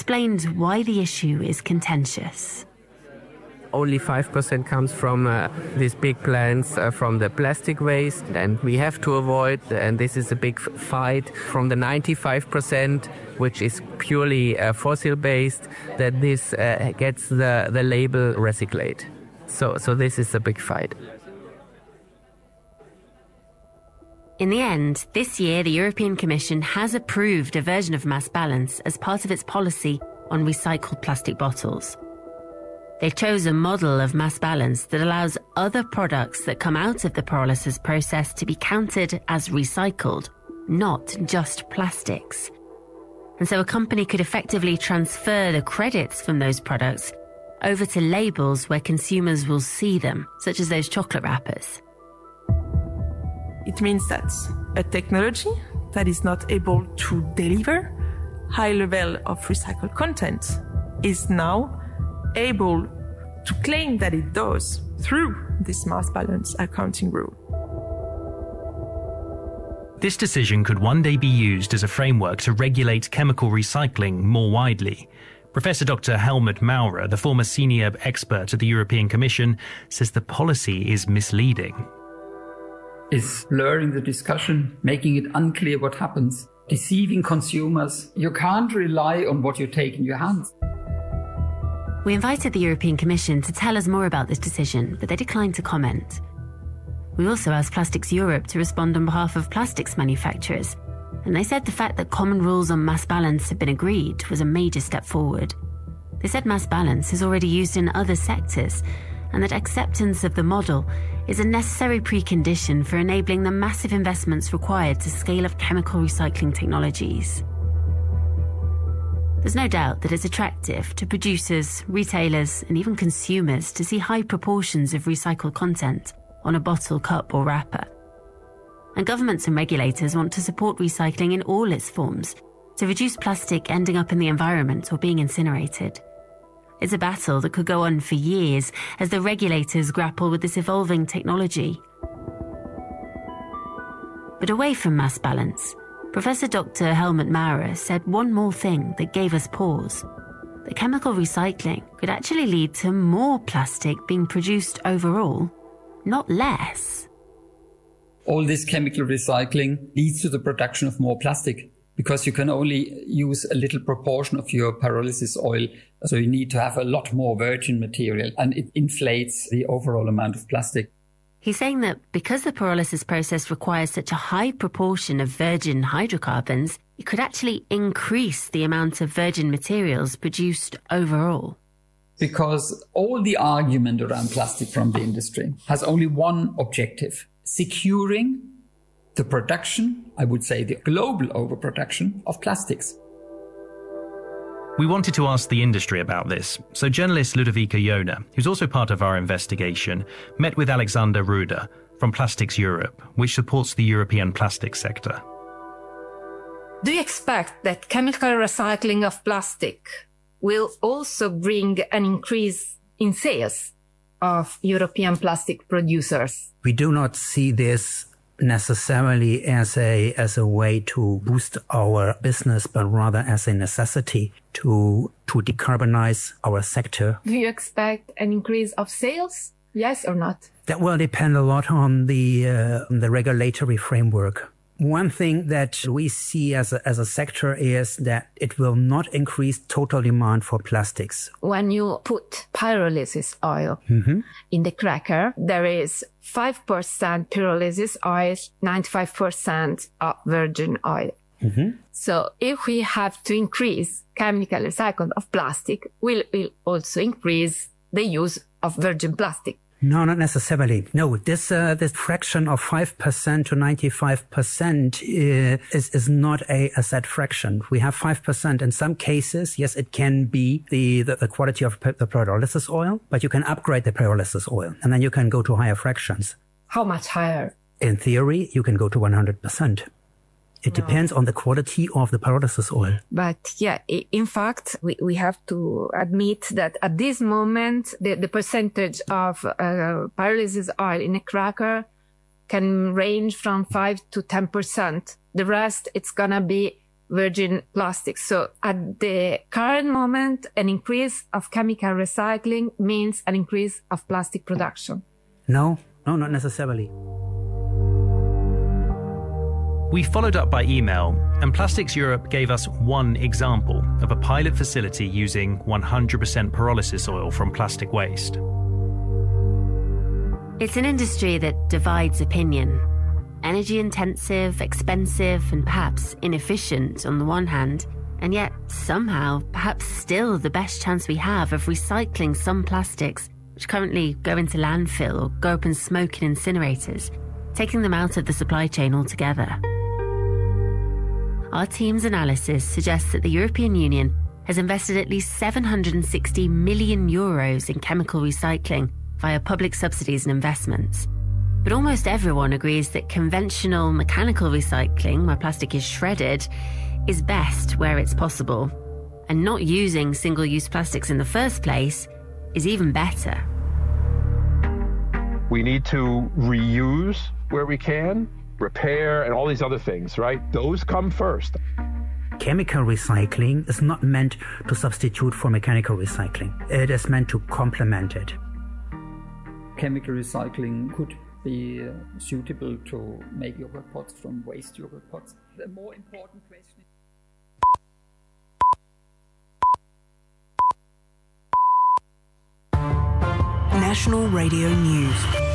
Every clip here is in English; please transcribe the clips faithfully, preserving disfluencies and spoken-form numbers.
explained why the issue is contentious. Only five percent comes from uh, these big plants uh, from the plastic waste, and we have to avoid, and this is a big f- fight, from the ninety-five percent, which is purely uh, fossil-based, that this uh, gets the, the label recyclate. So, so this is a big fight. In the end, this year the European Commission has approved a version of Mass Balance as part of its policy on recycled plastic bottles. They chose a model of Mass Balance that allows other products that come out of the pyrolysis process to be counted as recycled, not just plastics. And so a company could effectively transfer the credits from those products over to labels where consumers will see them, such as those chocolate wrappers. It means that a technology that is not able to deliver high level of recycled content is now able to claim that it does through this mass balance accounting rule. This decision could one day be used as a framework to regulate chemical recycling more widely. Professor Doctor Helmut Maurer, the former senior expert at the European Commission, says the policy is misleading. Is blurring the discussion, making it unclear what happens, deceiving consumers. You can't rely on what you take in your hands. We invited the European Commission to tell us more about this decision, but they declined to comment. We also asked Plastics Europe to respond on behalf of plastics manufacturers, and they said the fact that common rules on mass balance had been agreed was a major step forward. They said mass balance is already used in other sectors, and that acceptance of the model is a necessary precondition for enabling the massive investments required to scale up chemical recycling technologies. There's no doubt that it's attractive to producers, retailers, and even consumers to see high proportions of recycled content on a bottle, cup, or wrapper. And governments and regulators want to support recycling in all its forms to reduce plastic ending up in the environment or being incinerated. It's a battle that could go on for years as the regulators grapple with this evolving technology. But away from mass balance, Professor Doctor Helmut Maurer said one more thing that gave us pause. That chemical recycling could actually lead to more plastic being produced overall, not less. All this chemical recycling leads to the production of more plastic because you can only use a little proportion of your pyrolysis oil. So you need to have a lot more virgin material, and it inflates the overall amount of plastic. He's saying that because the pyrolysis process requires such a high proportion of virgin hydrocarbons, it could actually increase the amount of virgin materials produced overall. Because all the argument around plastic from the industry has only one objective: securing the production, I would say the global overproduction of plastics. We wanted to ask the industry about this, so journalist Ludovica Jona, who's also part of our investigation, met with Alexander Ruder from Plastics Europe, which supports the European plastics sector. Do you expect that chemical recycling of plastic will also bring an increase in sales of European plastic producers? We do not see this necessarily as a as a way to boost our business, but rather as a necessity to to decarbonize our sector. Do you expect an increase of sales? Yes or not? That will depend a lot on the uh, the regulatory framework. One thing that we see as a, as a sector is that it will not increase total demand for plastics. When you put pyrolysis oil mm-hmm. in the cracker, there is five percent pyrolysis oil, ninety-five percent of virgin oil. Mm-hmm. So if we have to increase chemical recycling of plastic, we'll, we'll also increase the use of virgin plastic. No, not necessarily. No, this uh, this fraction of five percent to ninety-five percent uh, is is not a, a set fraction. We have five percent in some cases. Yes, it can be the, the, the quality of the pyrolysis oil, but you can upgrade the pyrolysis oil, and then you can go to higher fractions. How much higher? In theory, you can go to one hundred percent. It No. depends on the quality of the pyrolysis oil. But yeah, i- in fact, we, we have to admit that at this moment, the, the percentage of uh, pyrolysis oil in a cracker can range from five to ten percent. The rest, it's gonna be virgin plastics. So at the current moment, an increase of chemical recycling means an increase of plastic production. No, no, not necessarily. We followed up by email, and Plastics Europe gave us one example of a pilot facility using one hundred percent pyrolysis oil from plastic waste. It's an industry that divides opinion. Energy intensive, expensive, and perhaps inefficient on the one hand, and yet somehow perhaps still the best chance we have of recycling some plastics which currently go into landfill or go up in smoke in incinerators, taking them out of the supply chain altogether. Our team's analysis suggests that the European Union has invested at least seven hundred sixty million euros in chemical recycling via public subsidies and investments. But almost everyone agrees that conventional mechanical recycling, where plastic is shredded, is best where it's possible. And not using single-use plastics in the first place is even better. We need to reuse where we can, repair, and all these other things, right? Those come first. Chemical recycling is not meant to substitute for mechanical recycling. It is meant to complement it. Chemical recycling could be uh, suitable to make yogurt pots from waste yogurt pots. The more important question is National Radio News.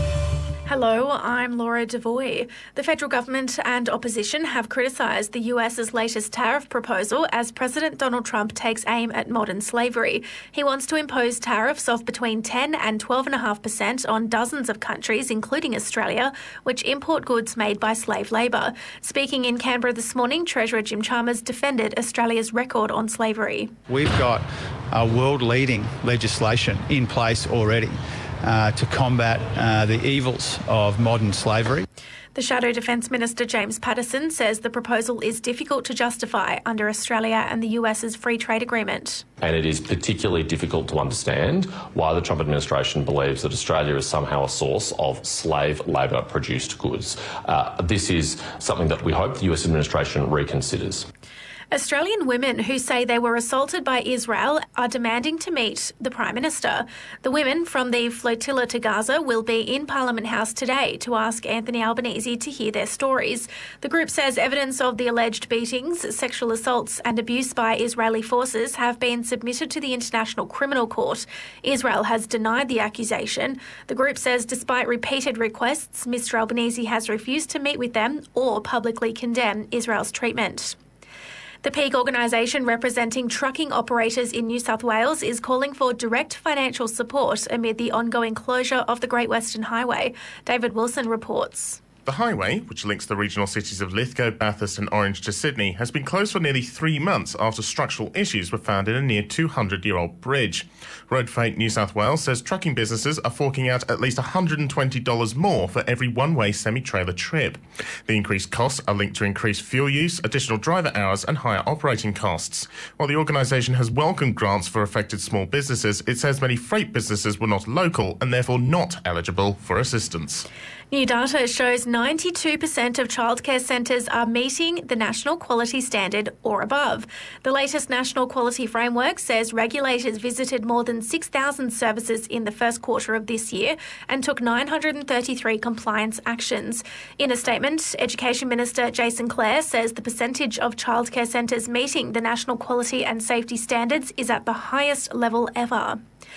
Hello, I'm Laura Devoy. The federal government and opposition have criticised the US's latest tariff proposal as President Donald Trump takes aim at modern slavery. He wants to impose tariffs of between ten and twelve point five percent on dozens of countries, including Australia, which import goods made by slave labour. Speaking in Canberra this morning, Treasurer Jim Chalmers defended Australia's record on slavery. We've got a world-leading legislation in place already Uh, to combat uh, the evils of modern slavery. The Shadow Defence Minister James Patterson says the proposal is difficult to justify under Australia and the US's free trade agreement. And it is particularly difficult to understand why the Trump administration believes that Australia is somehow a source of slave labour-produced goods. Uh, this is something that we hope the U S administration reconsiders. Australian women who say they were assaulted by Israel are demanding to meet the Prime Minister. The women from the flotilla to Gaza will be in Parliament House today to ask Anthony Albanese to hear their stories. The group says evidence of the alleged beatings, sexual assaults and abuse by Israeli forces have been submitted to the International Criminal Court. Israel has denied the accusation. The group says despite repeated requests, Mr Albanese has refused to meet with them or publicly condemn Israel's treatment. The peak organisation representing trucking operators in New South Wales is calling for direct financial support amid the ongoing closure of the Great Western Highway. David Wilson reports. The highway, which links the regional cities of Lithgow, Bathurst and Orange to Sydney, has been closed for nearly three months after structural issues were found in a near two hundred year old bridge. Road Freight New South Wales says trucking businesses are forking out at least one hundred twenty dollars more for every one-way semi-trailer trip. The increased costs are linked to increased fuel use, additional driver hours and higher operating costs. While the organisation has welcomed grants for affected small businesses, it says many freight businesses were not local and therefore not eligible for assistance. New data shows ninety-two percent of childcare centres are meeting the National Quality Standard or above. The latest National Quality Framework says regulators visited more than six thousand services in the first quarter of this year and took nine hundred thirty-three compliance actions. In a statement, Education Minister Jason Clare says the percentage of childcare centres meeting the National Quality and Safety Standards is at the highest level ever.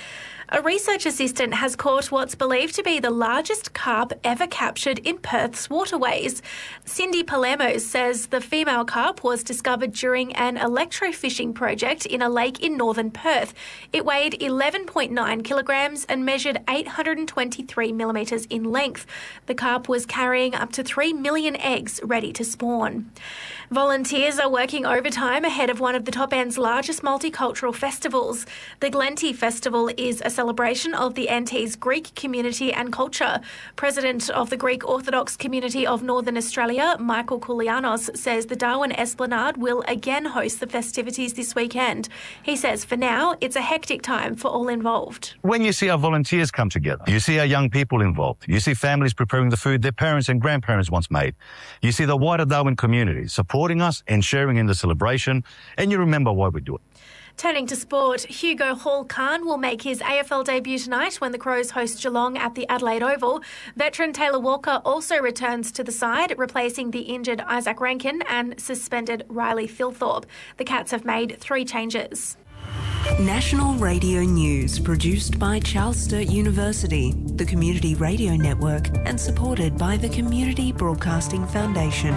A research assistant has caught what's believed to be the largest carp ever captured in Perth's waterways. Cindy Palermo says the female carp was discovered during an electrofishing project in a lake in northern Perth. It weighed eleven point nine kilograms and measured eight hundred twenty-three millimetres in length. The carp was carrying up to three million eggs ready to spawn. Volunteers are working overtime ahead of one of the Top End's largest multicultural festivals. The Glenty Festival is a celebration of the N T's Greek community and culture. President of the Greek Orthodox community of Northern Australia, Michael Koulianos, says the Darwin Esplanade will again host the festivities this weekend. He says for now, it's a hectic time for all involved. When you see our volunteers come together, you see our young people involved, you see families preparing the food their parents and grandparents once made, you see the wider Darwin community support supporting us and sharing in the celebration, and you remember why we do it. Turning to sport, Hugo Hall-Khan will make his A F L debut tonight when the Crows host Geelong at the Adelaide Oval. Veteran Taylor Walker also returns to the side, replacing the injured Isaac Rankin and suspended Riley Thilthorpe. The Cats have made three changes. National Radio News, produced by Charles Sturt University, the Community Radio Network, and supported by the Community Broadcasting Foundation.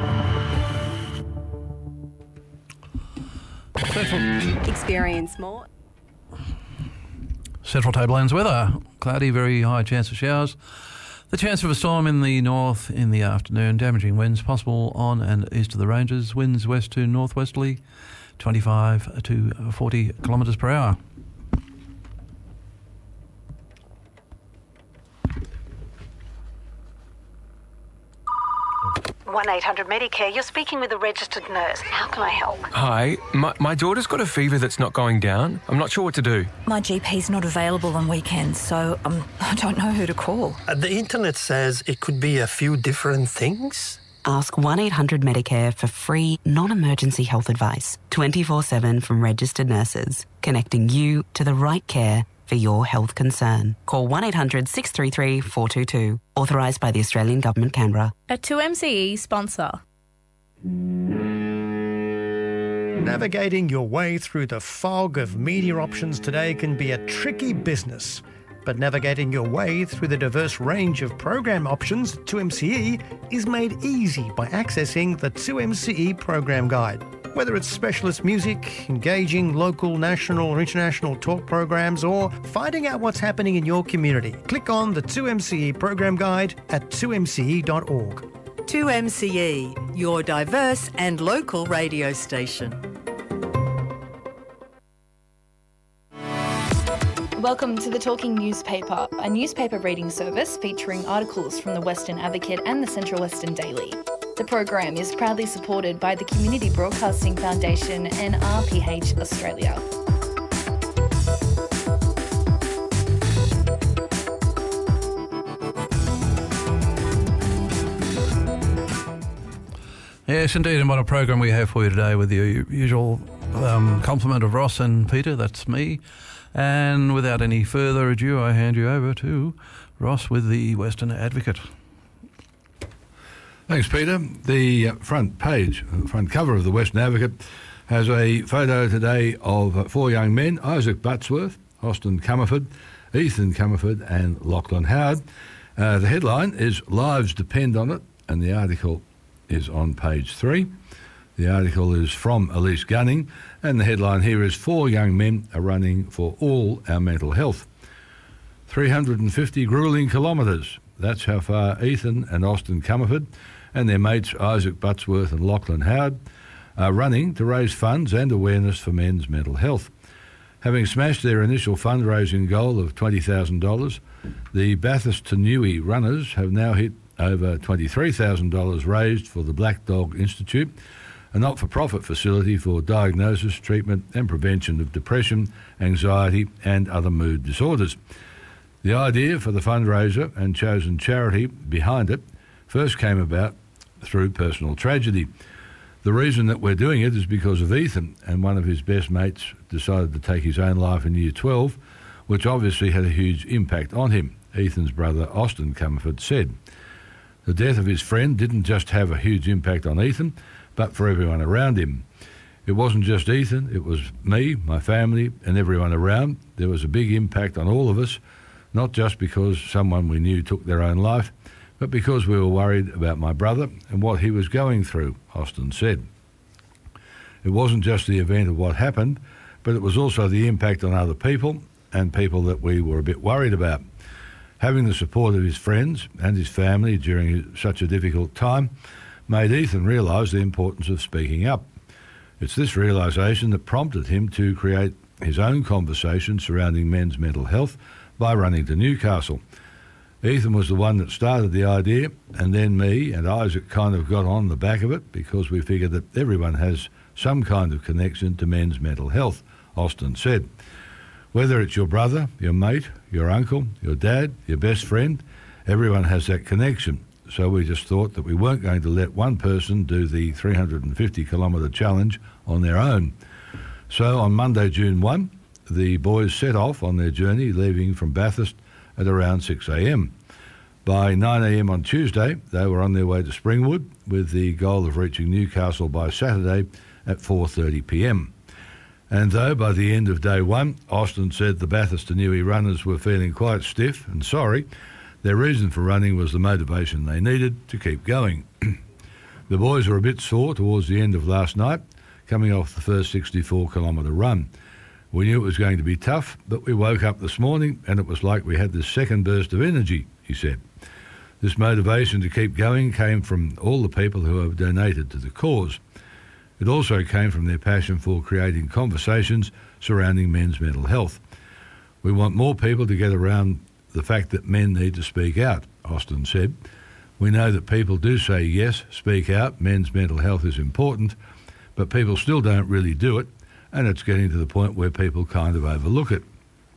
Central. Experience more. Central Tablelands weather. Cloudy, very high chance of showers. The chance of a storm in the north in the afternoon. Damaging winds possible on and east of the ranges. Winds west to northwesterly, twenty-five to forty kilometres per hour. one eight hundred Medicare, you're speaking with a registered nurse. How can I help? Hi, my, my daughter's got a fever that's not going down. I'm not sure what to do. My G P's not available on weekends, so um, I don't know who to call. Uh, the internet says it could be a few different things. Ask one eight hundred Medicare for free, non-emergency health advice, twenty-four seven from registered nurses, connecting you to the right care for your health concern. Call one eight hundred six three three four two two. Authorised by the Australian Government, Canberra. A two M C E sponsor. Navigating your way through the fog of media options today can be a tricky business. But navigating your way through the diverse range of program options, two M C E, is made easy by accessing the two M C E Program Guide. Whether it's specialist music, engaging local, national or international talk programs, or finding out what's happening in your community, click on the two M C E Program Guide at two m c e dot org. two M C E, your diverse and local radio station. Welcome to the Talking Newspaper, a newspaper reading service featuring articles from the Western Advocate and the Central Western Daily. The program is proudly supported by the Community Broadcasting Foundation and R P H Australia. Yes, indeed, and what a program we have for you today with the usual um, complement of Ross and Peter, that's me. And without any further ado, I hand you over to Ross with the Western Advocate. Thanks, Peter. The front page, front cover of the Western Advocate has a photo today of four young men, Isaac Buttsworth, Austin Comerford, Ethan Comerford and Lachlan Howard. Uh, the headline is Lives Depend on It, and the article is on page three. The article is from Elise Gunning, and the headline here is Four Young Men Are Running for All Our Mental Health. three hundred fifty gruelling kilometres. That's how far Ethan and Austin Comerford and their mates Isaac Buttsworth and Lachlan Howard are running to raise funds and awareness for men's mental health. Having smashed their initial fundraising goal of twenty thousand dollars, the Bathurst to Newey runners have now hit over twenty-three thousand dollars raised for the Black Dog Institute, a not-for-profit facility for diagnosis, treatment and prevention of depression, anxiety and other mood disorders. The idea for the fundraiser and chosen charity behind it first came about through personal tragedy. The reason that we're doing it is because of Ethan, and one of his best mates decided to take his own life in year twelve, which obviously had a huge impact on him, Ethan's brother Austin Comerford said. The death of his friend didn't just have a huge impact on Ethan, but for everyone around him. It wasn't just Ethan, it was me, my family and everyone around. There was a big impact on all of us, not just because someone we knew took their own life, but because we were worried about my brother and what he was going through, Austin said. It wasn't just the event of what happened, but it was also the impact on other people and people that we were a bit worried about. Having the support of his friends and his family during such a difficult time made Ethan realise the importance of speaking up. It's this realisation that prompted him to create his own conversation surrounding men's mental health by running to Newcastle. Ethan was the one that started the idea, and then me and Isaac kind of got on the back of it because we figured that everyone has some kind of connection to men's mental health, Austin said. Whether it's your brother, your mate, your uncle, your dad, your best friend, everyone has that connection. so we just thought that we weren't going to let one person do the three hundred fifty kilometre challenge on their own. So on Monday, June first, the boys set off on their journey, leaving from Bathurst at around six a m. By nine a m on Tuesday, they were on their way to Springwood with the goal of reaching Newcastle by Saturday at four thirty p m. And though by the end of day one, Austin said the Bathurst to Newey runners were feeling quite stiff and sorry, their reason for running was the motivation they needed to keep going. The boys were a bit sore towards the end of last night, coming off the first sixty-four kilometre run. We knew it was going to be tough, but we woke up this morning and it was like we had this second burst of energy, he said. This motivation to keep going came from all the people who have donated to the cause. It also came from their passion for creating conversations surrounding men's mental health. We want more people to get around the fact that men need to speak out, Austin said. We know that people do say yes, speak out, men's mental health is important, but people still don't really do it, and it's getting to the point where people kind of overlook it.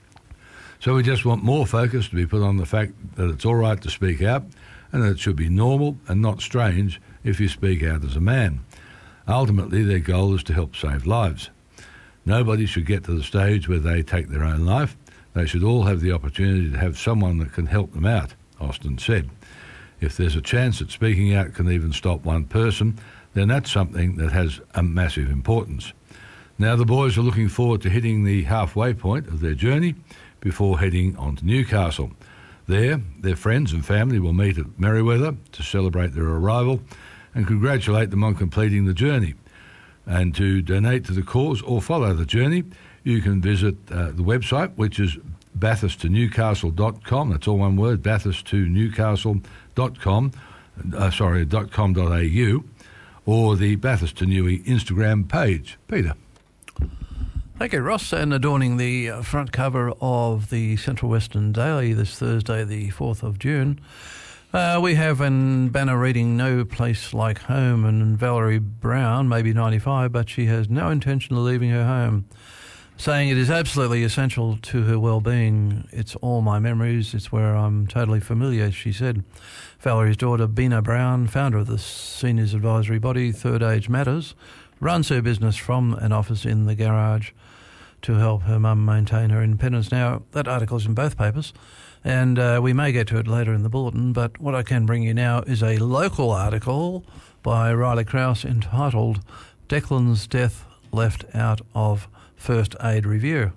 So we just want more focus to be put on the fact that it's all right to speak out and that it should be normal and not strange if you speak out as a man. Ultimately, their goal is to help save lives. Nobody should get to the stage where they take their own life. They should all have the opportunity to have someone that can help them out, Austin said. If there's a chance that speaking out can even stop one person, then that's something that has a massive importance. Now the boys are looking forward to hitting the halfway point of their journey before heading on to Newcastle. There, their friends and family will meet at Merewether to celebrate their arrival and congratulate them on completing the journey. And to donate to the cause or follow the journey, you can visit uh, the website, which is bathurst to newcastle dot com. That's all one word, bathurst to newcastle dot com, uh, sorry, .com.au, or the Bathurst to Newey Instagram page. Peter. Thank you, Ross. And adorning the front cover of the Central Western Daily this Thursday, the fourth of June, Uh, we have a banner reading "No Place Like Home," and Valerie Brown may be ninety-five, but she has no intention of leaving her home, saying it is absolutely essential to her well-being. It's all my memories. It's where I'm totally familiar, she said. Valerie's daughter, Bina Brown, founder of the seniors advisory body Third Age Matters, runs her business from an office in the garage to help her mum maintain her independence. Now, that article is in both papers, and uh, we may get to it later in the bulletin, but what I can bring you now is a local article by Riley Krause entitled "Declan's Death Left Out of First Aid Review."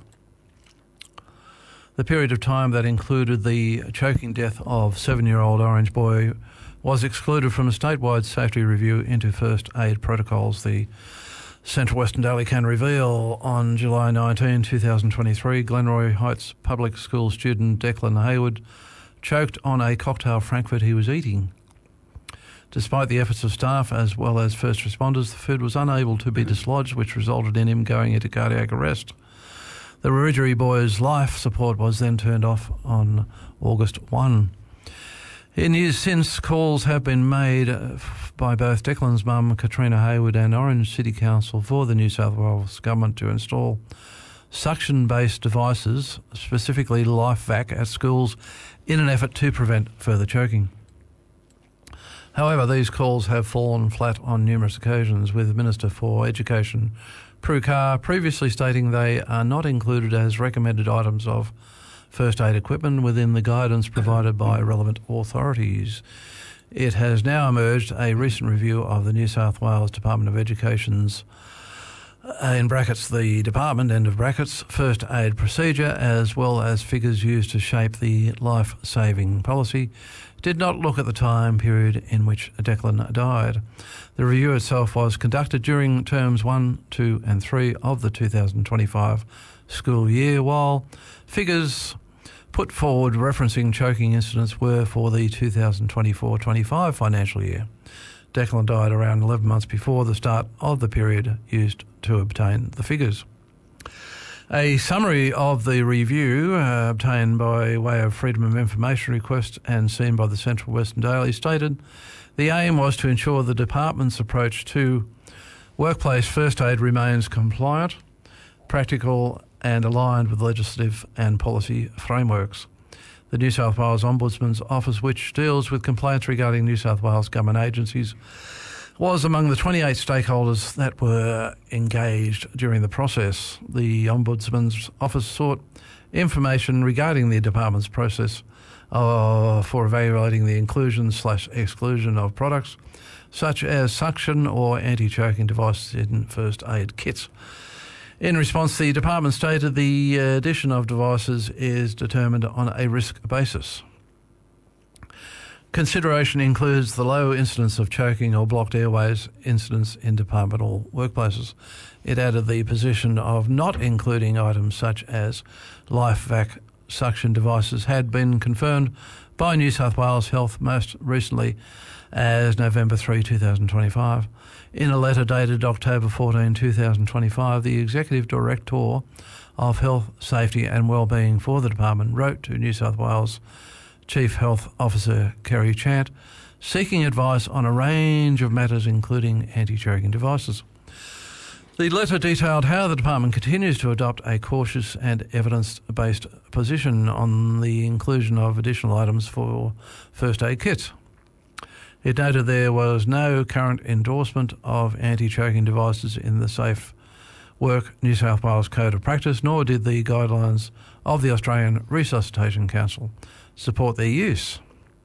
The period of time that included the choking death of seven-year-old Orange boy was excluded from a statewide safety review into first aid protocols, the Central Western Daily can reveal. On July nineteenth, twenty twenty-three, Glenroy Heights Public School student Declan Hayward choked on a cocktail Frankfurt he was eating. Despite the efforts of staff as well as first responders, the food was unable to be dislodged, which resulted in him going into cardiac arrest. The Wiradjuri boy's life support was then turned off on August first. In years since, calls have been made by both Declan's mum, Katrina Hayward, and Orange City Council for the New South Wales Government to install suction-based devices, specifically LifeVac, at schools in an effort to prevent further choking. However, these calls have fallen flat on numerous occasions, with Minister for Education Prue Carr previously stating they are not included as recommended items of first aid equipment within the guidance provided by relevant authorities. It has now emerged a recent review of the New South Wales Department of Education's, uh, in brackets, the department, end of brackets, first aid procedure, as well as figures used to shape the life-saving policy, did not look at the time period in which Declan died. The review itself was conducted during terms one, two and three of the two thousand twenty-five school year, while figures put forward referencing choking incidents were for the two thousand twenty-four twenty-five financial year. Declan died around eleven months before the start of the period used to obtain the figures. A summary of the review, uh, obtained by way of Freedom of Information request and seen by the Central Western Daily, stated the aim was to ensure the department's approach to workplace first aid remains compliant, practical and aligned with legislative and policy frameworks. The New South Wales Ombudsman's Office, which deals with complaints regarding New South Wales government agencies, was among the twenty-eight stakeholders that were engaged during the process. The Ombudsman's Office sought information regarding the department's process uh, for evaluating the inclusion slash exclusion of products such as suction or anti-choking devices in first aid kits. In response, the department stated the addition of devices is determined on a risk basis. Consideration includes the low incidence of choking or blocked airways incidents in departmental workplaces. It added the position of not including items such as LifeVac suction devices had been confirmed by New South Wales Health most recently as November third, twenty twenty-five. In a letter dated October fourteenth, twenty twenty-five, the Executive Director of Health, Safety and Wellbeing for the department wrote to New South Wales Chief Health Officer Kerry Chant, seeking advice on a range of matters including anti-choking devices. The letter detailed how the department continues to adopt a cautious and evidence-based position on the inclusion of additional items for first aid kits. It noted there was no current endorsement of anti-choking devices in the Safe Work New South Wales Code of Practice, nor did the guidelines of the Australian Resuscitation Council support their use.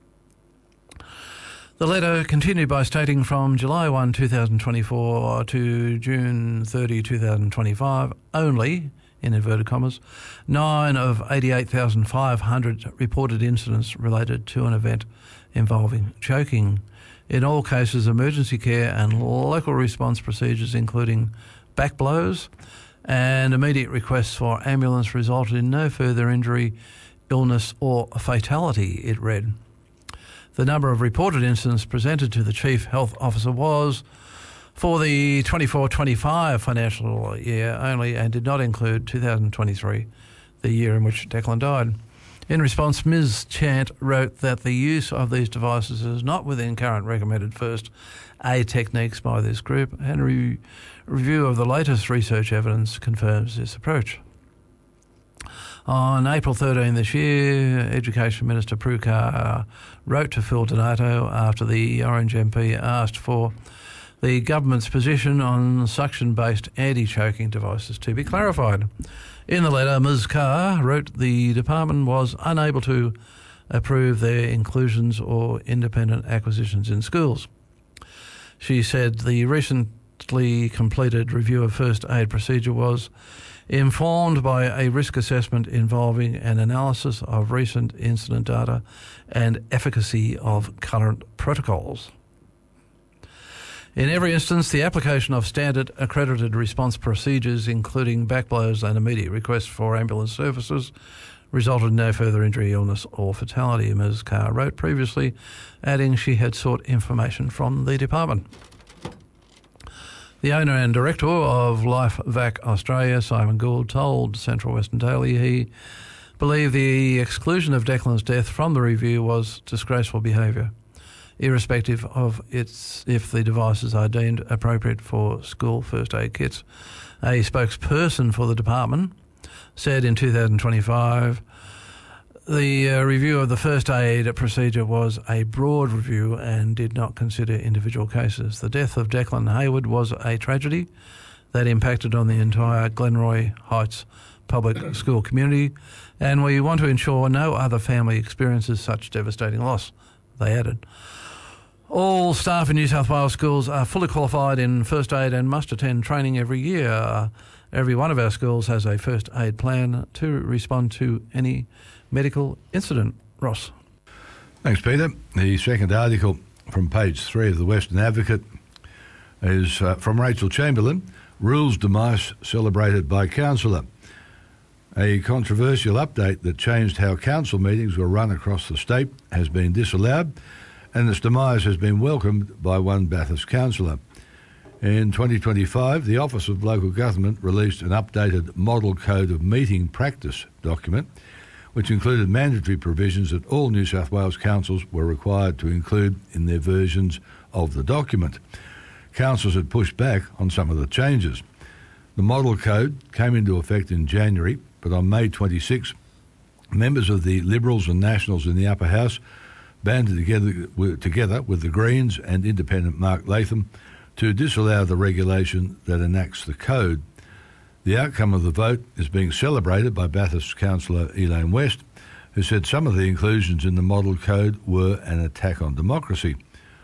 The letter continued by stating from July first, twenty twenty-four to June thirtieth, twenty twenty-five, only, in inverted commas, nine of eighty-eight thousand five hundred reported incidents related to an event involving choking. In all cases, emergency care and local response procedures, including back blows and immediate requests for ambulance, resulted in no further injury, illness or fatality, it read. The number of reported incidents presented to the Chief Health Officer was for the twenty-four twenty-five financial year only and did not include two thousand twenty-three, the year in which Declan died. In response, Miz Chant wrote that the use of these devices is not within current recommended first aid techniques by this group, and a re- review of the latest research evidence confirms this approach. On April thirteenth this year, Education Minister Prue Car wrote to Phil Donato after the Orange M P asked for the government's position on suction-based anti-choking devices to be clarified. In the letter, Miz Carr wrote the department was unable to approve their inclusions or independent acquisitions in schools. She said the recently completed review of first aid procedure was informed by a risk assessment involving an analysis of recent incident data and efficacy of current protocols. In every instance, the application of standard accredited response procedures, including backblows and immediate requests for ambulance services, resulted in no further injury, illness or fatality, Miz Carr wrote previously, adding she had sought information from the department. The owner and director of LifeVac Australia, Simon Gould, told Central Western Daily he believed the exclusion of Declan's death from the review was disgraceful behaviour, irrespective of its if the devices are deemed appropriate for school first aid kits. A spokesperson for the department said in two thousand twenty-five the uh, review of the first aid procedure was a broad review and did not consider individual cases. The death of Declan Hayward was a tragedy that impacted on the entire Glenroy Heights public school community, and we want to ensure no other family experiences such devastating loss, they added. All staff in New South Wales schools are fully qualified in first aid and must attend training every year. Uh, every one of our schools has a first aid plan to respond to any medical incident. Ross. Thanks, Peter. The second article from page three of the Western Advocate is uh, from Rachel Chamberlain, Rules Demise Celebrated by Councillor. A controversial update that changed how council meetings were run across the state has been disallowed, and its demise has been welcomed by one Bathurst councillor. In twenty twenty-five, the Office of Local Government released an updated Model Code of Meeting Practice document, which included mandatory provisions that all New South Wales councils were required to include in their versions of the document. Councils had pushed back on some of the changes. The Model Code came into effect in January, but on May twenty-sixth, Members of the Liberals and Nationals in the upper house banded together, together with the Greens and independent Mark Latham to disallow the regulation that enacts the code. The outcome of the vote is being celebrated by Bathurst councillor Elaine West, who said some of the inclusions in the model code were an attack on democracy.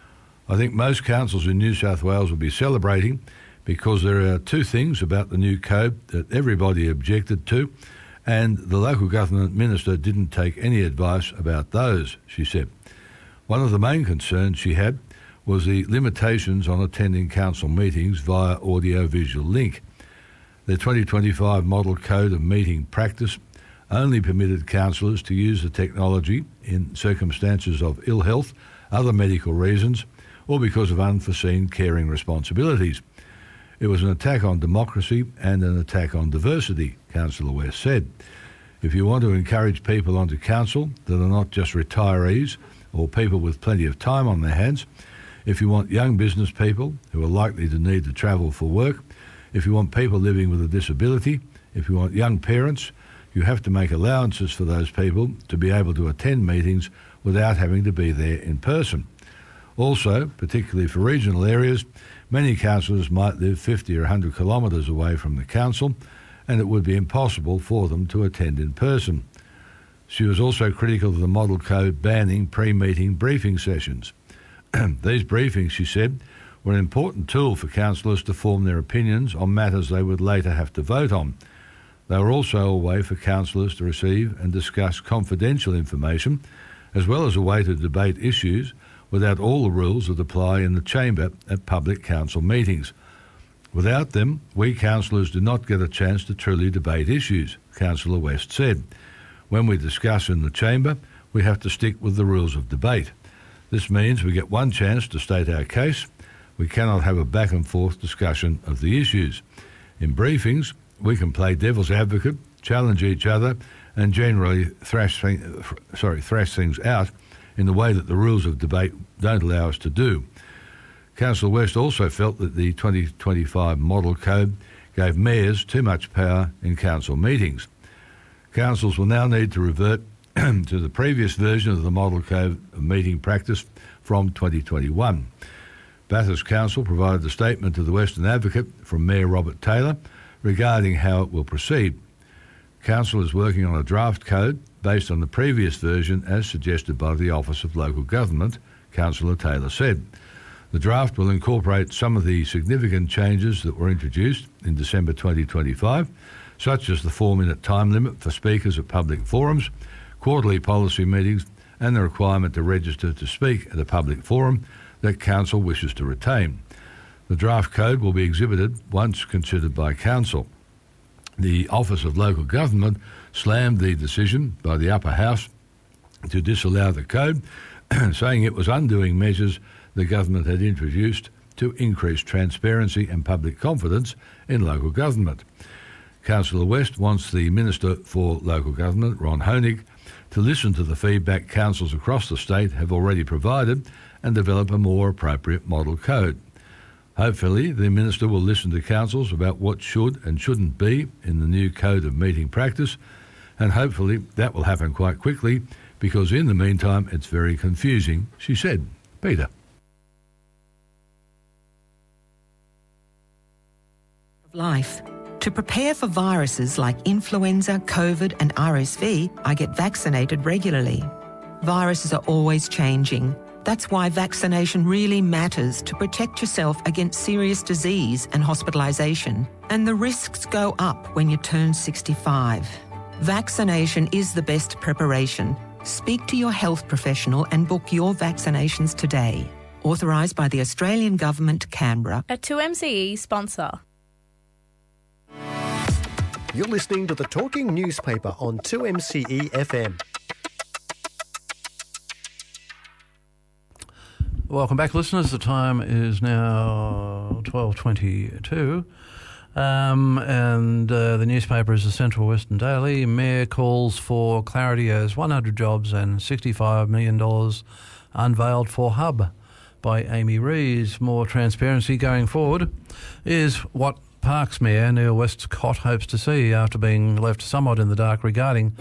I think most councils in New South Wales will be celebrating because there are two things about the new code that everybody objected to, and the local government minister didn't take any advice about those, she said. One of the main concerns she had was the limitations on attending council meetings via audio-visual link. The twenty twenty-five Model Code of Meeting Practice only permitted councillors to use the technology in circumstances of ill health, other medical reasons, or because of unforeseen caring responsibilities. It was an attack on democracy and an attack on diversity, Councillor West said. If you want to encourage people onto council that are not just retirees or people with plenty of time on their hands, if you want young business people who are likely to need to travel for work, if you want people living with a disability, if you want young parents, you have to make allowances for those people to be able to attend meetings without having to be there in person. Also, particularly for regional areas, many councillors might live fifty or one hundred kilometres away from the council, and it would be impossible for them to attend in person. She was also critical of the model code banning pre-meeting briefing sessions. These briefings, she said, were an important tool for councillors to form their opinions on matters they would later have to vote on. They were also a way for councillors to receive and discuss confidential information, as well as a way to debate issues without all the rules that apply in the chamber at public council meetings. Without them, we councillors do not get a chance to truly debate issues, Councillor West said. When we discuss in the chamber, we have to stick with the rules of debate. This means we get one chance to state our case. We cannot have a back and forth discussion of the issues. In briefings, we can play devil's advocate, challenge each other, and generally thrash, thing, sorry, thrash things out in the way that the rules of debate don't allow us to do. Councillor West also felt that the twenty twenty-five Model Code gave mayors too much power in council meetings. Councils will now need to revert to the previous version of the Model Code of Meeting Practice from twenty twenty-one. Bathurst Council provided a statement to the Western Advocate from Mayor Robert Taylor regarding how it will proceed. Council is working on a draft code based on the previous version as suggested by the Office of Local Government, Councillor Taylor said. The draft will incorporate some of the significant changes that were introduced in December twenty twenty-five, such as the four-minute time limit for speakers at public forums, quarterly policy meetings, and the requirement to register to speak at a public forum that Council wishes to retain. The draft code will be exhibited once considered by Council. The Office of Local Government slammed the decision by the upper house to disallow the code, saying it was undoing measures the government had introduced to increase transparency and public confidence in local government. Councillor West wants the Minister for Local Government, Ron Honig, to listen to the feedback councils across the state have already provided and develop a more appropriate model code. Hopefully, the Minister will listen to councils about what should and shouldn't be in the new Code of Meeting Practice, and hopefully that will happen quite quickly because in the meantime it's very confusing, she said. Peter. Life. To prepare for viruses like influenza, COVID and R S V, I get vaccinated regularly. Viruses are always changing. That's why vaccination really matters to protect yourself against serious disease and hospitalisation. And the risks go up when you turn sixty-five. Vaccination is the best preparation. Speak to your health professional and book your vaccinations today. Authorised by the Australian Government, Canberra. A two M C E sponsor. You're listening to the Talking Newspaper on two M C E F M. Welcome back, listeners. The time is now twelve twenty-two, um, and uh, the newspaper is the Central Western Daily. Mayor calls for clarity as one hundred jobs and sixty-five million dollars unveiled for Hub by Amy Rees. More transparency going forward is what Parks Mayor Neil Westcott hopes to see after being left somewhat in the dark regarding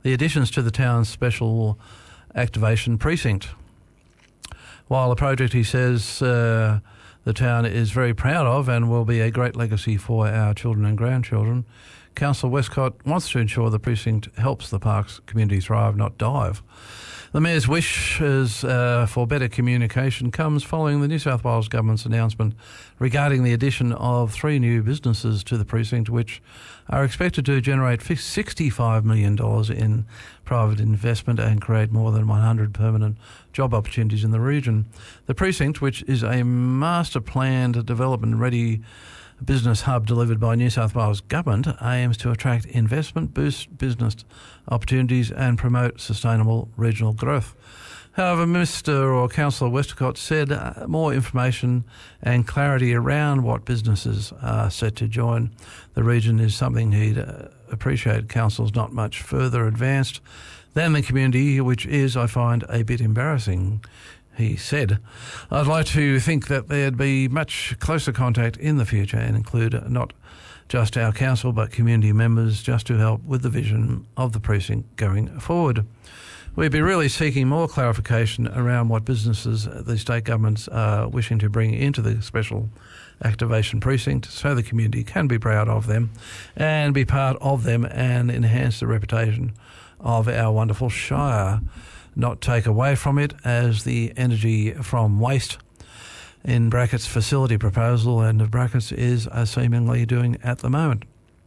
the additions to the town's special activation precinct. While a project, he says, uh, the town is very proud of and will be a great legacy for our children and grandchildren, Councillor Westcott wants to ensure the precinct helps the park's community thrive, not dive. The Mayor's wishes uh, for better communication comes following the New South Wales Government's announcement regarding the addition of three new businesses to the precinct, which are expected to generate sixty-five million dollars in private investment and create more than one hundred permanent job opportunities in the region. The precinct, which is a master-planned, development-ready business hub delivered by New South Wales Government, aims to attract investment, boost business opportunities and promote sustainable regional growth. However, Minister or Councillor Westcott said uh, more information and clarity around what businesses are set to join the region is something he'd uh, appreciate. Council's not much further advanced than the community, which is, I find, a bit embarrassing. He said, I'd like to think that there'd be much closer contact in the future and include not just our council but community members just to help with the vision of the precinct going forward. We'd be really seeking more clarification around what businesses the state governments are wishing to bring into the special activation precinct so the community can be proud of them and be part of them and enhance the reputation of our wonderful shire, not take away from it, as the energy from waste in brackets facility proposal end of brackets is uh, seemingly doing at the moment.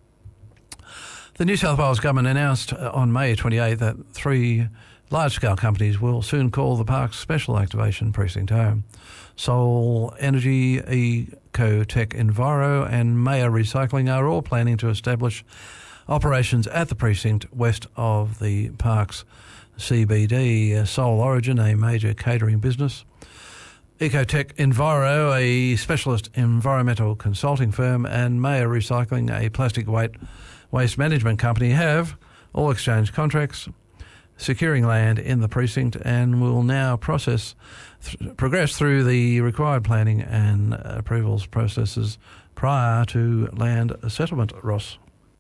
The New South Wales Government announced on May twenty-eighth that three large-scale companies will soon call the park's special activation precinct home. Soul Energy, Ecotech Enviro and Maya Recycling are all planning to establish operations at the precinct west of the park's C B D. Soul Origin, a major catering business, Ecotech Enviro, a specialist environmental consulting firm, and Maya Recycling, a plastic waste management company, have all exchanged contracts, securing land in the precinct, and will now process th- progress through the required planning and approvals processes prior to land settlement. Ross.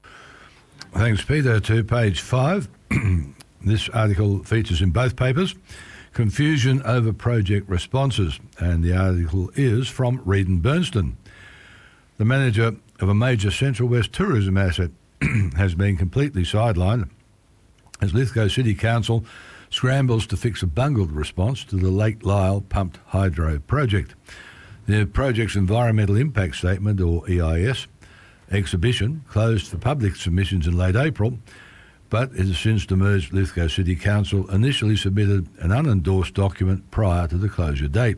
Thanks, Peter. To page five. This article features in both papers confusion over project responses, and the article is from Reed and Bernstein. The manager of a major Central West tourism asset has been completely sidelined as Lithgow City Council scrambles to fix a bungled response to the Lake Lyell pumped hydro project. The project's environmental impact statement, or E I S, exhibition closed for public submissions in late April, but it has since emerged Lithgow City Council initially submitted an unendorsed document prior to the closure date.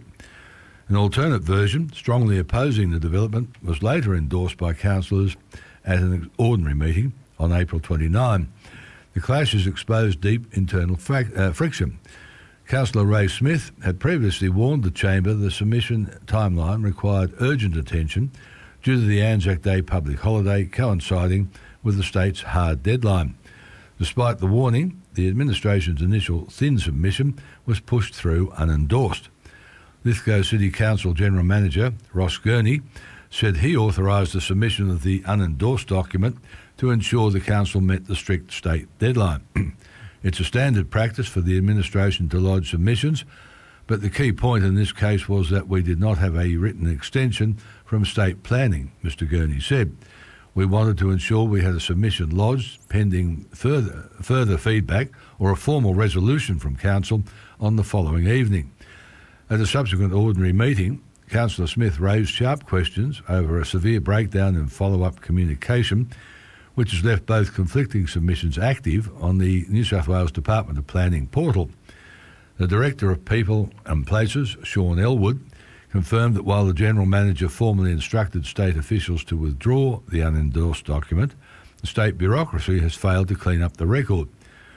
An alternate version, strongly opposing the development, was later endorsed by councillors at an ordinary meeting on April twenty-ninth. The clashes exposed deep internal frac- uh, friction. Councillor Ray Smith had previously warned the Chamber the submission timeline required urgent attention due to the Anzac Day public holiday coinciding with the state's hard deadline. Despite the warning, the administration's initial thin submission was pushed through unendorsed. Lithgow City Council General Manager Ross Gurney said he authorised the submission of the unendorsed document to ensure the council met the strict state deadline. It's a standard practice for the administration to lodge submissions, but the key point in this case was that we did not have a written extension from state planning, Mister Gurney said. We wanted to ensure we had a submission lodged pending further further feedback or a formal resolution from council on the following evening. At a subsequent ordinary meeting, Councillor Smith raised sharp questions over a severe breakdown in follow-up communication, which has left both conflicting submissions active on the New South Wales Department of Planning portal. The Director of People and Places, Sean Elwood, confirmed that while the General Manager formally instructed state officials to withdraw the unendorsed document, the state bureaucracy has failed to clean up the record.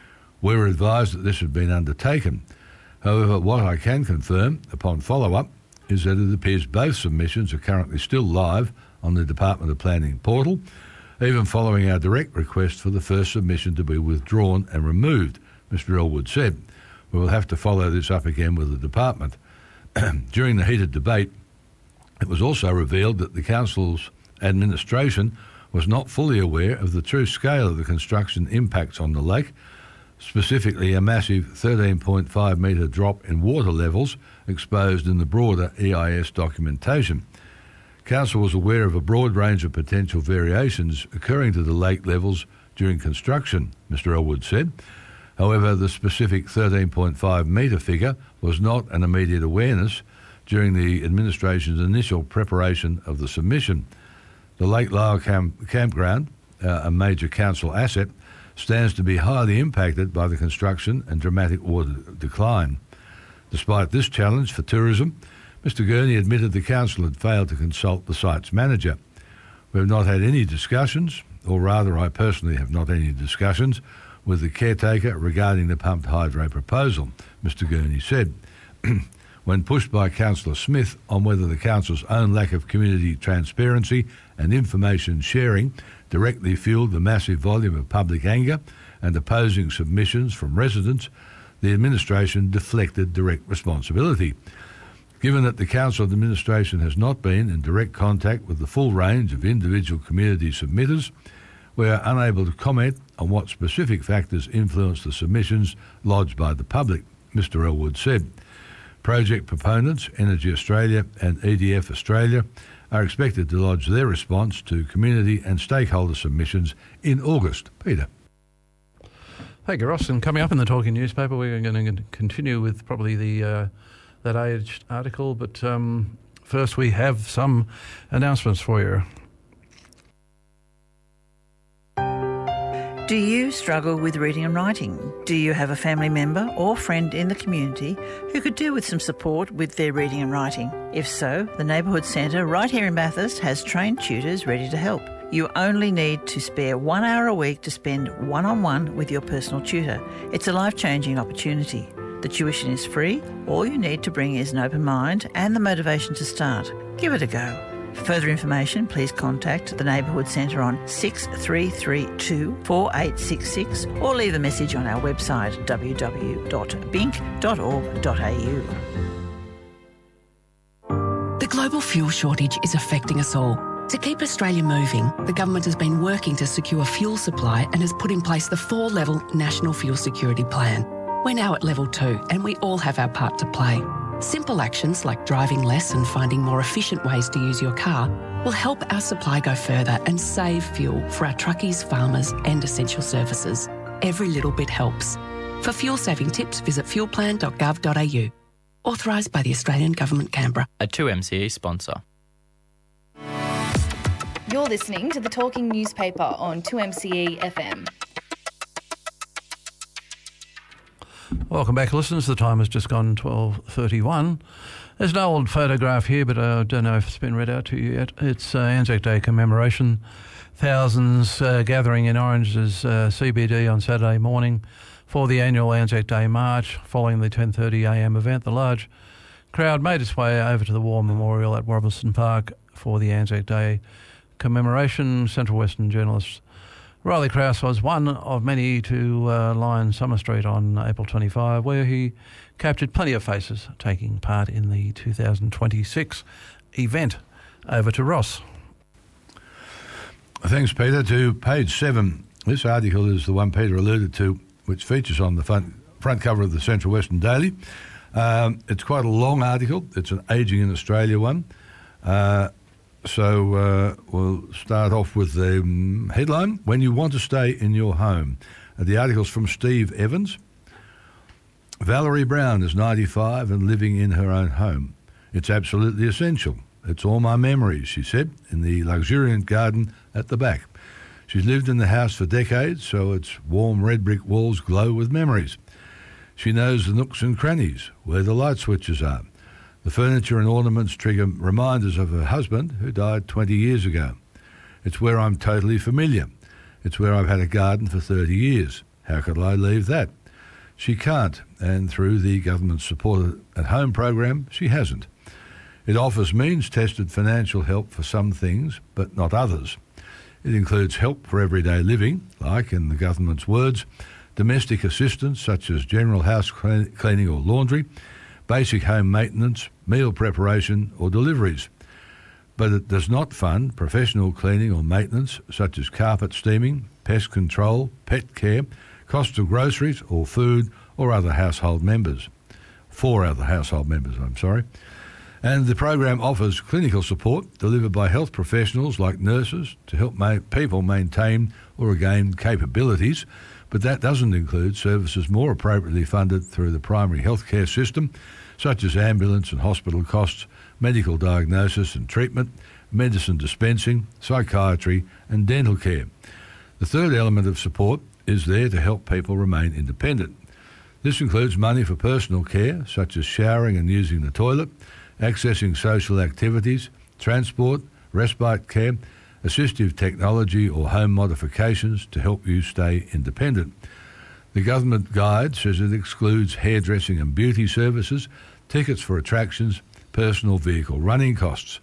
We were advised that this had been undertaken. However, what I can confirm, upon follow-up, is that it appears both submissions are currently still live on the Department of Planning portal, even following our direct request for the first submission to be withdrawn and removed, Mister Elwood said. We will have to follow this up again with the department. During the heated debate, it was also revealed that the council's administration was not fully aware of the true scale of the construction impacts on the lake, specifically a massive thirteen point five metre drop in water levels exposed in the broader E I S documentation. Council was aware of a broad range of potential variations occurring to the lake levels during construction, Mr Elwood said. However, the specific thirteen point five metre figure was not an immediate awareness during the administration's initial preparation of the submission. The Lake Lyell camp- campground, uh, a major council asset, stands to be highly impacted by the construction and dramatic water decline. Despite this challenge for tourism, Mr Gurney admitted the council had failed to consult the site's manager. We have not had any discussions, or rather I personally have not any discussions, with the caretaker regarding the pumped hydro proposal, Mr Gurney said. When pushed by Councillor Smith on whether the council's own lack of community transparency and information sharing directly fuelled the massive volume of public anger and opposing submissions from residents, the administration deflected direct responsibility. Given that the council administration has not been in direct contact with the full range of individual community submitters, we are unable to comment on what specific factors influenced the submissions lodged by the public, Mr Elwood said. Project proponents, Energy Australia and E D F Australia, are expected to lodge their response to community and stakeholder submissions in August. Peter. Thank you, Ross. And coming up in the Talking newspaper, we're going to continue with probably the uh, that Age article, but um, first we have some announcements for you. Do you struggle with reading and writing? Do you have a family member or friend in the community who could do with some support with their reading and writing? If so, the Neighbourhood Centre right here in Bathurst has trained tutors ready to help. You only need to spare one hour a week to spend one-on-one with your personal tutor. It's a life-changing opportunity. The tuition is free. All you need to bring is an open mind and the motivation to start. Give it a go. For further information, please contact the Neighbourhood Centre on six three three two, four eight six six or leave a message on our website w w w dot bink dot org dot a u. The global fuel shortage is affecting us all. To keep Australia moving, the government has been working to secure fuel supply and has put in place the four-level National Fuel Security Plan. We're now at level two and we all have our part to play. Simple actions like driving less and finding more efficient ways to use your car will help our supply go further and save fuel for our truckies, farmers and essential services. Every little bit helps. For fuel-saving tips, visit fuel plan dot gov dot a u. Authorised by the Australian Government, Canberra. A two M C E sponsor. You're listening to the Talking newspaper on two M C E F M. Welcome back, listeners. The time has just gone twelve thirty-one. There's an old photograph here, but I don't know if it's been read out to you yet. It's uh, Anzac Day commemoration. Thousands uh, gathering in Orange's uh, C B D on Saturday morning for the annual Anzac Day March. Following the ten thirty a m event, the large crowd made its way over to the War Memorial at Robertson Park for the Anzac Day commemoration. Central Western journalist Riley Krause was one of many to uh, line Summer Street on April twenty-fifth, where he captured plenty of faces taking part in the two thousand twenty-six event. Over to Ross. Thanks, Peter. To page seven. This article is the one Peter alluded to, which features on the front, front cover of the Central Western Daily. Um, it's quite a long article. It's an Ageing in Australia one. Uh, So uh, we'll start off with the um, headline, When You Want to Stay in Your Home. Uh, the article's from Steve Evans. Valerie Brown is ninety-five and living in her own home. It's absolutely essential. It's all my memories, she said, in the luxuriant garden at the back. She's lived in the house for decades, so its warm red brick walls glow with memories. She knows the nooks and crannies, where the light switches are. The furniture and ornaments trigger reminders of her husband, who died twenty years ago. It's where I'm totally familiar. It's where I've had a garden for thirty years. How could I leave that? She can't, and through the government supported at home program, she hasn't. It offers means-tested financial help for some things, but not others. It includes help for everyday living, like, in the government's words, domestic assistance such as general house cleaning or laundry, basic home maintenance, meal preparation or deliveries. But it does not fund professional cleaning or maintenance such as carpet steaming, pest control, pet care, costs of groceries or food or other household members. For other household members, I'm sorry. And the program offers clinical support delivered by health professionals like nurses to help ma- people maintain or regain capabilities, but that doesn't include services more appropriately funded through the primary healthcare system, such as ambulance and hospital costs, medical diagnosis and treatment, medicine dispensing, psychiatry and dental care. The third element of support is there to help people remain independent. This includes money for personal care, such as showering and using the toilet, accessing social activities, transport, respite care, assistive technology or home modifications to help you stay independent. The government guide says it excludes hairdressing and beauty services, tickets for attractions, personal vehicle running costs.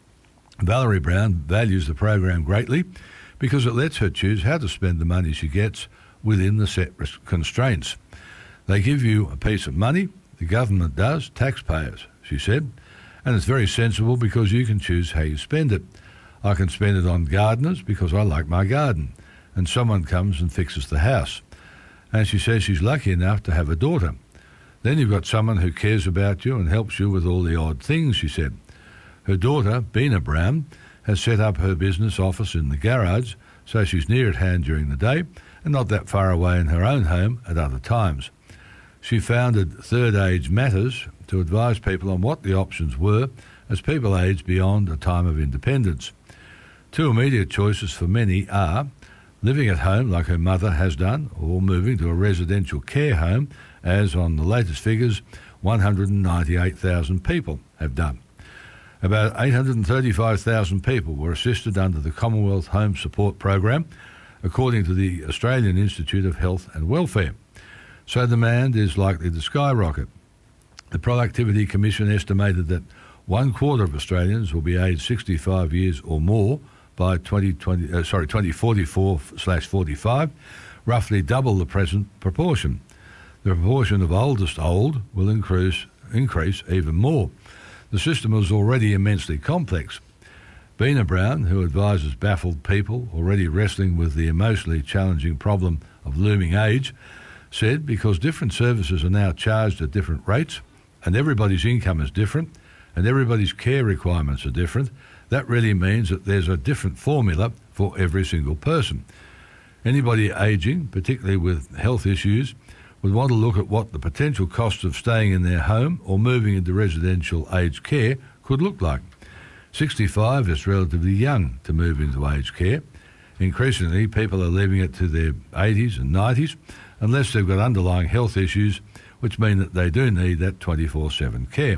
Valerie Brown values the program greatly because it lets her choose how to spend the money she gets within the set constraints. They give you a piece of money, the government does, taxpayers, she said, and it's very sensible because you can choose how you spend it. I can spend it on gardeners because I like my garden, and someone comes and fixes the house. And she says she's lucky enough to have a daughter. Then you've got someone who cares about you and helps you with all the odd things, she said. Her daughter, Bina Brown, has set up her business office in the garage, so she's near at hand during the day and not that far away in her own home at other times. She founded Third Age Matters to advise people on what the options were as people age beyond a time of independence. Two immediate choices for many are living at home like her mother has done, or moving to a residential care home, as on the latest figures, one hundred ninety-eight thousand people have done. About eight hundred thirty-five thousand people were assisted under the Commonwealth Home Support Program, according to the Australian Institute of Health and Welfare. So demand is likely to skyrocket. The Productivity Commission estimated that one quarter of Australians will be aged sixty-five years or more by twenty twenty, uh, sorry, twenty forty-four slash forty-five, roughly double the present proportion. The proportion of oldest old will increase, increase even more. The system is already immensely complex. Bina Brown, who advises baffled people already wrestling with the emotionally challenging problem of looming age, said because different services are now charged at different rates and everybody's income is different and everybody's care requirements are different, that really means that there's a different formula for every single person. Anybody ageing, particularly with health issues, would want to look at what the potential costs of staying in their home or moving into residential aged care could look like. sixty-five is relatively young to move into aged care. Increasingly, people are leaving it to their eighties and nineties unless they've got underlying health issues which mean that they do need that twenty-four seven care.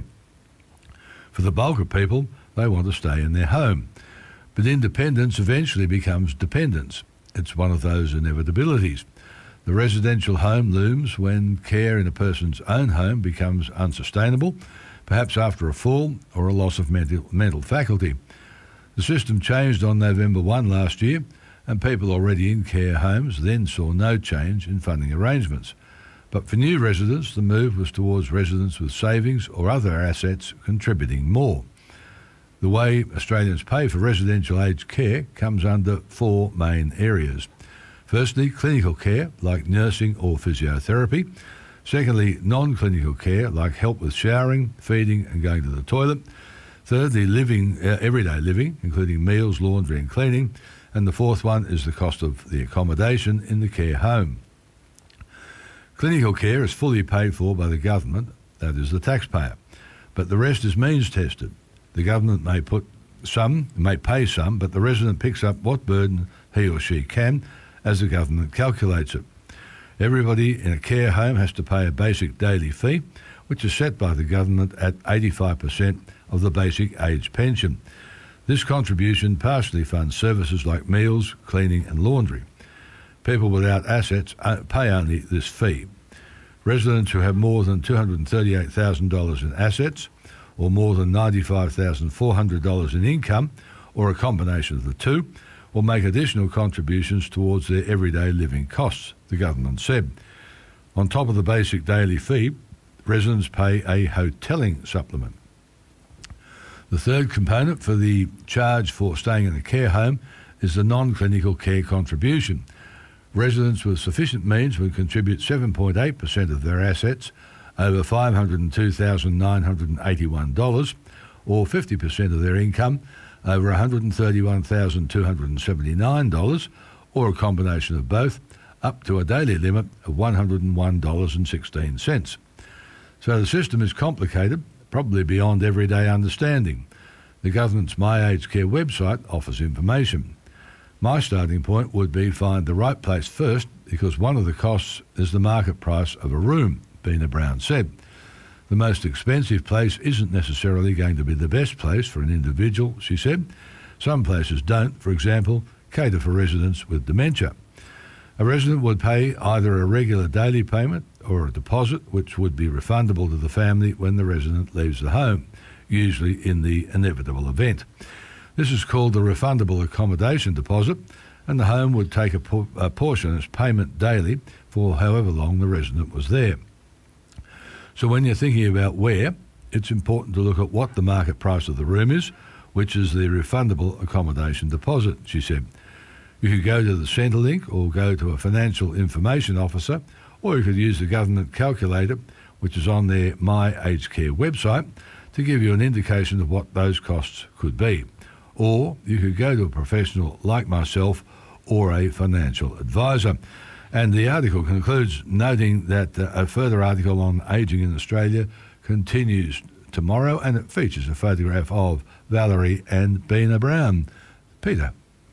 For the bulk of people, they want to stay in their home. But independence eventually becomes dependence. It's one of those inevitabilities. The residential home looms when care in a person's own home becomes unsustainable, perhaps after a fall or a loss of mental, mental faculty. The system changed on November first last year, and people already in care homes then saw no change in funding arrangements. But for new residents, the move was towards residents with savings or other assets contributing more. The way Australians pay for residential aged care comes under four main areas. Firstly, clinical care like nursing or physiotherapy. Secondly, non-clinical care like help with showering, feeding and going to the toilet. Thirdly, living, uh, everyday living, including meals, laundry and cleaning. And the fourth one is the cost of the accommodation in the care home. Clinical care is fully paid for by the government, that is the taxpayer, but the rest is means tested. The government may put some, may pay some, but the resident picks up what burden he or she can as the government calculates it. Everybody in a care home has to pay a basic daily fee, which is set by the government at eighty-five percent of the basic age pension. This contribution partially funds services like meals, cleaning and laundry. People without assets pay only this fee. Residents who have more than two hundred thirty-eight thousand dollars in assets or more than ninety-five thousand four hundred dollars in income, or a combination of the two, will make additional contributions towards their everyday living costs, the government said. On top of the basic daily fee, residents pay a hotelling supplement. The third component for the charge for staying in a care home is the non-clinical care contribution. Residents with sufficient means would contribute seven point eight percent of their assets, over five hundred two thousand nine hundred eighty-one dollars, or fifty percent of their income, over one hundred thirty-one thousand two hundred seventy-nine dollars, or a combination of both, up to a daily limit of one hundred one dollars and sixteen cents. So the system is complicated, probably beyond everyday understanding. The government's My Aged Care website offers information. My starting point would be find the right place first, because one of the costs is the market price of a room, Bina Brown said. The most expensive place isn't necessarily going to be the best place for an individual, she said. Some places don't, for example, cater for residents with dementia. A resident would pay either a regular daily payment or a deposit, which would be refundable to the family when the resident leaves the home, usually in the inevitable event. This is called the refundable accommodation deposit, and the home would take a, por- a portion as payment daily for however long the resident was there. So when you're thinking about where, it's important to look at what the market price of the room is, which is the refundable accommodation deposit, she said. You could go to the Centrelink or go to a financial information officer, or you could use the government calculator, which is on their My Aged Care website, to give you an indication of what those costs could be. Or you could go to a professional like myself or a financial advisor. And the article concludes noting that uh, a further article on ageing in Australia continues tomorrow, and it features a photograph of Valerie and Bina Brown. Peter.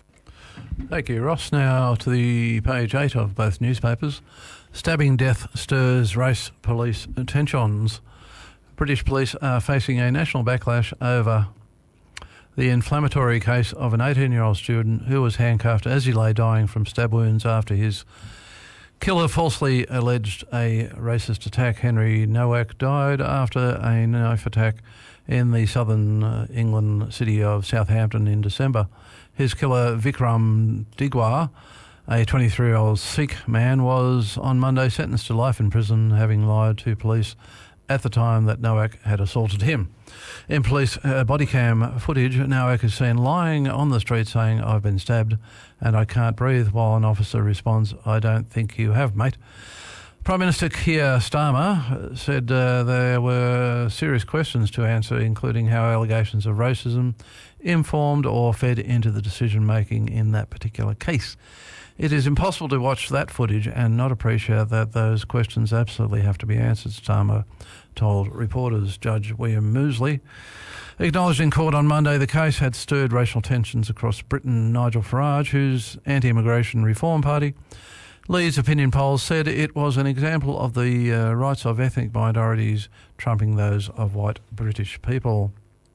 Thank you, Ross. Now to the page eight of both newspapers. Stabbing death stirs race police tensions. British police are facing a national backlash over the inflammatory case of an eighteen-year-old student who was handcuffed as he lay dying from stab wounds after his killer falsely alleged a racist attack. Henry Nowak died after a knife attack in the southern uh, England city of Southampton in December. His killer, Vikram Digwar, a twenty-three-year-old Sikh man, was on Monday sentenced to life in prison, having lied to police at the time that Nowak had assaulted him. In police uh, body cam footage, Nowak is seen lying on the street saying, "I've been stabbed and I can't breathe," while an officer responds, "I don't think you have, mate." Prime Minister Keir Starmer said uh, there were serious questions to answer, including how allegations of racism informed or fed into the decision-making in that particular case. It is impossible to watch that footage and not appreciate that those questions absolutely have to be answered, Starmer told reporters. Judge William Moosley acknowledged in court on Monday the case had stirred racial tensions across Britain. Nigel Farage, whose anti-immigration Reform Party leads opinion polls, said it was an example of the uh, rights of ethnic minorities trumping those of white British people.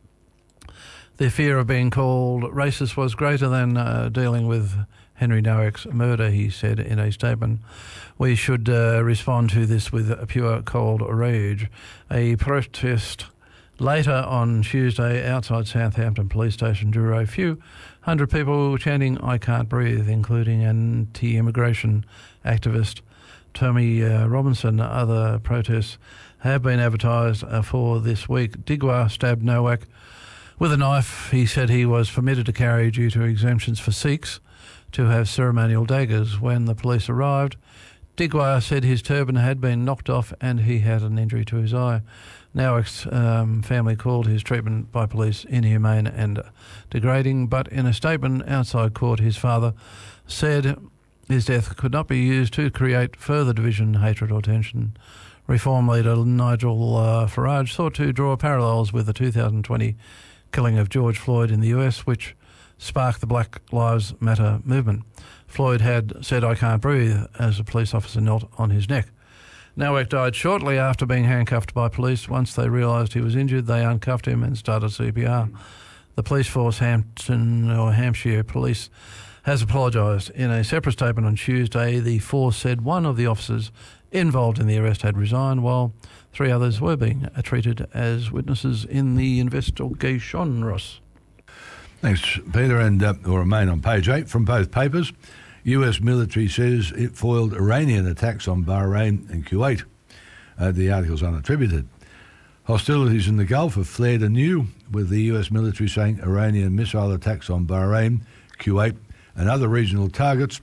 Their fear of being called racist was greater than uh, dealing with Henry Nowak's murder, he said in a statement. "We should uh, respond to this with a pure cold rage." A protest later on Tuesday outside Southampton police station drew a few hundred people chanting, "I can't breathe," including anti-immigration activist Tommy uh, Robinson. Other protests have been advertised uh, for this week. Digwar stabbed Nowak with a knife he said he was permitted to carry due to exemptions for Sikhs to have ceremonial daggers. When the police arrived, Digwar said his turban had been knocked off and he had an injury to his eye. Nowak's um, family called his treatment by police inhumane and degrading, but in a statement outside court, his father said his death could not be used to create further division, hatred or tension. Reform leader Nigel uh, Farage sought to draw parallels with the two thousand twenty killing of George Floyd in the U S, which sparked the Black Lives Matter movement. Floyd had said, "I can't breathe," as a police officer knelt on his neck. Nowak died shortly after being handcuffed by police. Once they realised he was injured, they uncuffed him and started C P R. The police force, Hampton or Hampshire Police, has apologised. In a separate statement on Tuesday, the force said one of the officers involved in the arrest had resigned, while three others were being treated as witnesses in the investigation. Ross. Thanks, Peter, and uh, we'll remain on page eight from both papers. U S military says it foiled Iranian attacks on Bahrain and Kuwait. Uh, the article's unattributed. Hostilities in the Gulf have flared anew, with the U S military saying Iranian missile attacks on Bahrain, Kuwait and other regional targets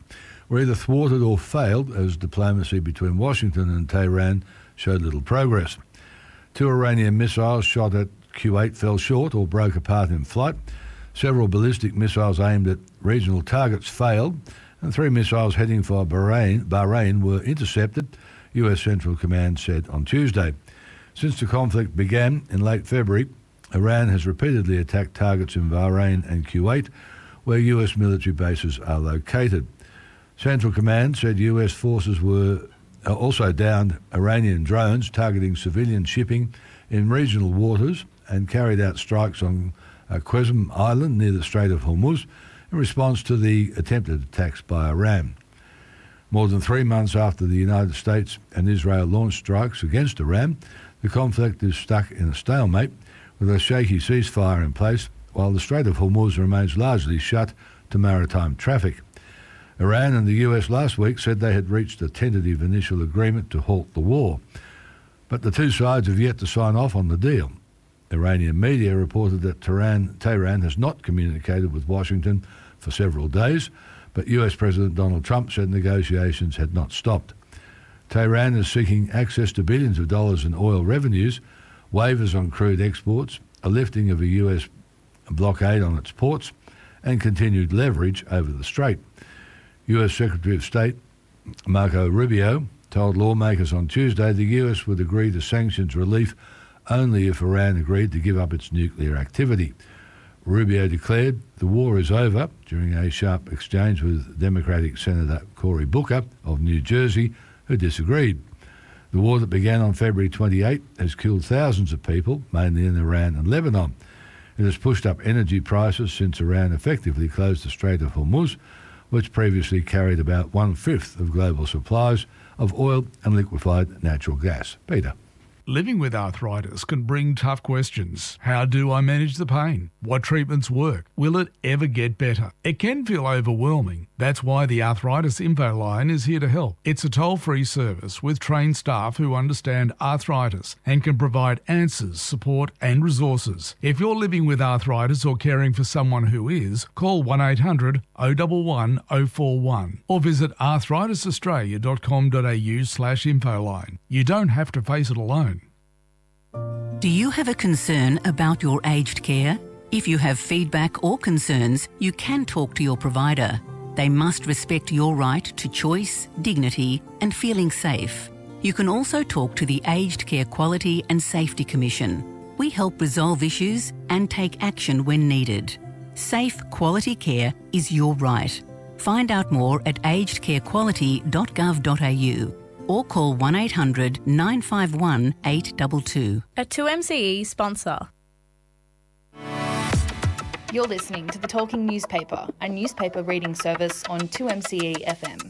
were either thwarted or failed as diplomacy between Washington and Tehran showed little progress. Two Iranian missiles shot at Kuwait fell short or broke apart in flight. Several ballistic missiles aimed at regional targets failed, and three missiles heading for Bahrain, Bahrain were intercepted, U S Central Command said on Tuesday. Since the conflict began in late February, Iran has repeatedly attacked targets in Bahrain and Kuwait, where U S military bases are located. Central Command said U S forces were also downed Iranian drones targeting civilian shipping in regional waters and carried out strikes on uh, Qesem Island near the Strait of Hormuz in response to the attempted attacks by Iran. More than three months after the United States and Israel launched strikes against Iran, the conflict is stuck in a stalemate with a shaky ceasefire in place, while the Strait of Hormuz remains largely shut to maritime traffic. Iran and the U S last week said they had reached a tentative initial agreement to halt the war, but the two sides have yet to sign off on the deal. Iranian media reported that Tehran, Tehran has not communicated with Washington for several days, but U S President Donald Trump said negotiations had not stopped. Tehran is seeking access to billions of dollars in oil revenues, waivers on crude exports, a lifting of a U S blockade on its ports, and continued leverage over the strait. U S Secretary of State Marco Rubio told lawmakers on Tuesday the U S would agree to sanctions relief only if Iran agreed to give up its nuclear activity. Rubio declared the war is over during a sharp exchange with Democratic Senator Cory Booker of New Jersey, who disagreed. The war that began on February twenty-eighth has killed thousands of people, mainly in Iran and Lebanon. It has pushed up energy prices since Iran effectively closed the Strait of Hormuz, which previously carried about one-fifth of global supplies of oil and liquefied natural gas. Peter. Living with arthritis can bring tough questions. How do I manage the pain? What treatments work? Will it ever get better? It can feel overwhelming. That's why the Arthritis Info Line is here to help. It's a toll-free service with trained staff who understand arthritis and can provide answers, support and resources. If you're living with arthritis or caring for someone who is, call one eight hundred oh one one oh four one or visit arthritis australia dot com dot a u slash infoline. You don't have to face it alone. Do you have a concern about your aged care? If you have feedback or concerns, you can talk to your provider. They must respect your right to choice, dignity and feeling safe. You can also talk to the Aged Care Quality and Safety Commission. We help resolve issues and take action when needed. Safe, quality care is your right. Find out more at aged care quality dot gov dot a u or call one eight hundred nine five one eight two two. A two M C E sponsor. You're listening to The Talking Newspaper, a newspaper reading service on two M C E F M.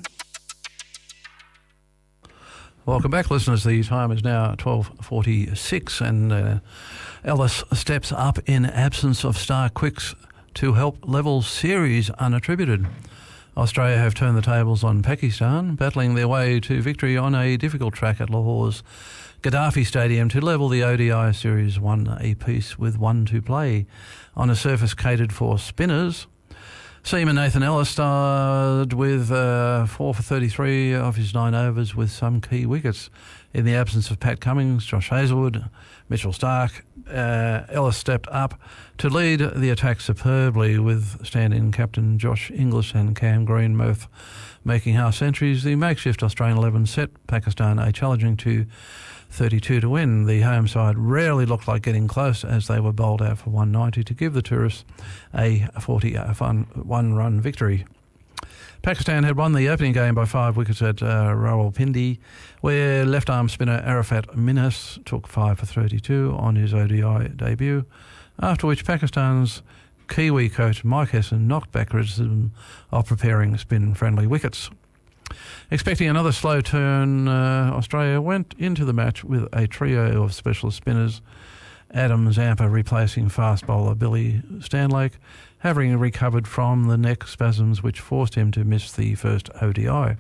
Welcome back, listeners. The time is now twelve forty-six and uh, Ellis steps up in absence of star quicks to help level series unattributed. Australia have turned the tables on Pakistan, battling their way to victory on a difficult track at Lahore's Gaddafi Stadium to level the O D I series one apiece with one to play on a surface catered for spinners. Seaman Nathan Ellis started with uh, four for thirty-three of his nine overs with some key wickets. In the absence of Pat Cummins, Josh Hazlewood, Mitchell Stark, uh, Ellis stepped up to lead the attack superbly with stand-in captain Josh Inglis and Cam Green both making half centuries. The makeshift Australian eleven set Pakistan a challenging to thirty-two to win. The home side rarely looked like getting close as they were bowled out for one ninety to give the tourists a forty-one run victory. Pakistan had won the opening game by five wickets at uh, Rawalpindi, where left-arm spinner Arafat Minas took five for thirty-two on his O D I debut, after which Pakistan's Kiwi coach Mike Hesson knocked back criticism of preparing spin-friendly wickets. Expecting another slow turn, uh, Australia went into the match with a trio of specialist spinners, Adam Zampa replacing fast bowler Billy Stanlake, having recovered from the neck spasms which forced him to miss the first O D I.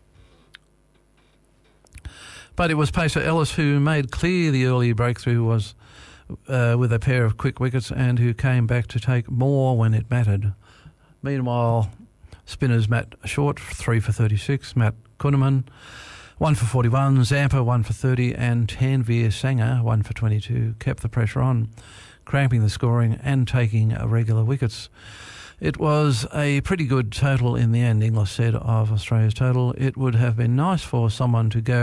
But it was pacer Ellis who made clear the early breakthrough was uh, with a pair of quick wickets and who came back to take more when it mattered. Meanwhile, Spinners Matt Short, three for thirty-six, Matt Kuhneman, one for forty-one, Zampa, one for thirty, and Tanveer Sanger, one for twenty-two, kept the pressure on, cramping the scoring and taking regular wickets. It was a pretty good total in the end, Inglis said of Australia's total. It would have been nice for someone to go